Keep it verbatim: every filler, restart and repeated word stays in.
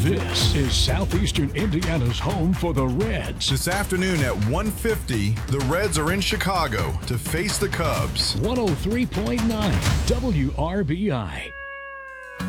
This is Southeastern Indiana's home for the Reds. This afternoon at one fifty, the Reds are in Chicago to face the Cubs. one oh three point nine W R B I.